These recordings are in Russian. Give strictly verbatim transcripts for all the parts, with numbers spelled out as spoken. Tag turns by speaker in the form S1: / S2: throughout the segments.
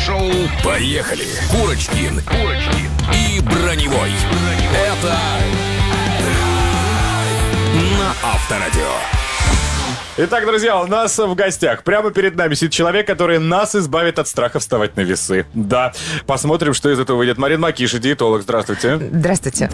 S1: Шоу «Поехали». Курочкин, Курочкин и Броневой. Это на Авторадио.
S2: Итак, друзья, у нас в гостях прямо перед нами сидит человек, который нас избавит от страха вставать на весы. Да, посмотрим, что из этого выйдет. Марина Макиша, диетолог. Здравствуйте.
S3: Здравствуйте.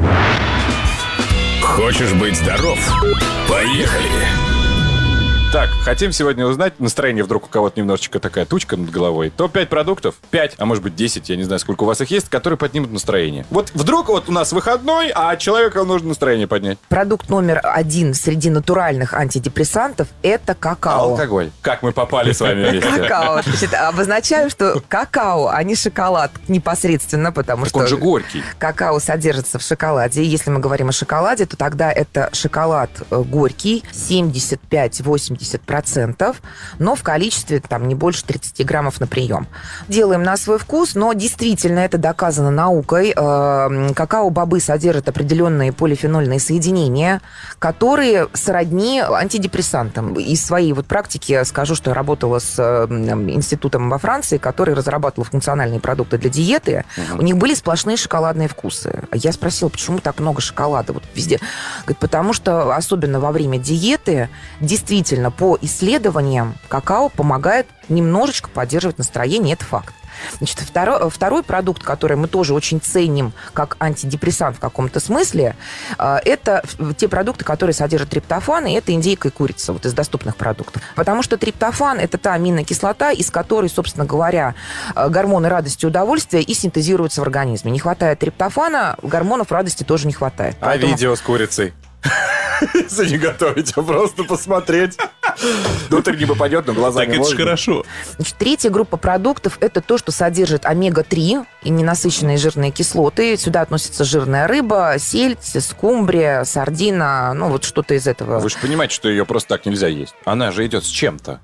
S1: Хочешь быть здоров? Поехали.
S2: Так, хотим сегодня узнать, настроение вдруг у кого-то немножечко такая тучка над головой. топ пять продуктов, пять, а может быть десять, я не знаю, сколько у вас их есть, которые поднимут настроение. Вот вдруг вот у нас выходной, а человеку нужно настроение поднять.
S3: Продукт номер один среди натуральных антидепрессантов – это какао.
S2: Алкоголь. Как мы попали с вами вместе.
S3: Какао. Значит, обозначаю, что какао, а не шоколад непосредственно, потому
S2: Так
S3: что...
S2: он же горький.
S3: Какао содержится в шоколаде. Если мы говорим о шоколаде, то тогда это шоколад горький, семьдесят пять - восемьдесят процентов, но в количестве там не больше тридцать граммов на прием. Делаем на свой вкус, но действительно это доказано наукой. Какао-бобы содержат определенные полифенольные соединения, которые сродни антидепрессантам. Из своей вот практики скажу, что я работала с институтом во Франции, который разрабатывал функциональные продукты для диеты. Угу. У них были сплошные шоколадные вкусы. Я спросила, почему так много шоколада вот везде? Говорит, потому что особенно во время диеты действительно по исследованиям какао помогает немножечко поддерживать настроение, это факт. Значит, второй, второй продукт, который мы тоже очень ценим как антидепрессант в каком-то смысле, это те продукты, которые содержат триптофан, и это индейка и курица, вот из доступных продуктов. Потому что триптофан – это та аминокислота, из которой, собственно говоря, гормоны радости и удовольствия и синтезируются в организме. Не хватает триптофана, гормонов радости тоже не хватает.
S2: А Поэтому... видео с курицей? Если не готовить, а просто посмотреть. Внутрь не попадет, но глазами
S4: так это же хорошо.
S3: Значит, третья группа продуктов – это то, что содержит омега три и ненасыщенные жирные кислоты. Сюда относятся жирная рыба, сельдь, скумбрия, сардина, ну вот что-то из этого.
S2: Вы же понимаете, что ее просто так нельзя есть. Она же идет с чем-то.